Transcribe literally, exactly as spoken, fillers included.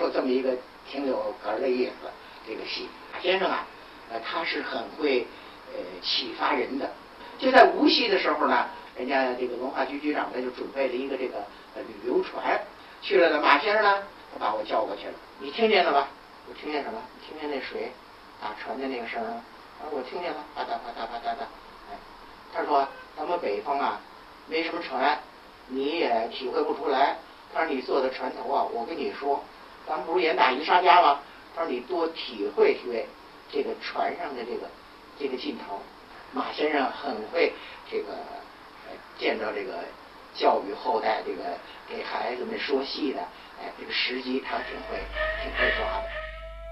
有这么一个挺有哏的意思，这个戏。马先生啊，呃，他是很会呃启发人的。就在无锡的时候呢，人家这个文化局局长呢就准备了一个这个呃旅游船，去了呢，马先生呢，他把我叫过去了，你听见了吧？我听见什么？听见那水打船的那个声儿？他说我听见了，啪嗒啪嗒啪嗒嗒。哎，他说咱们北方啊，没什么船，你也体会不出来。他说你坐在船头啊，我跟你说，咱们不是演打渔杀家吗？他说你多体会体会这个船上的这个这个劲头。马先生很会这个呃见到这个教育后代，这个给孩子们说戏的，哎，这个时机他挺会挺会抓的。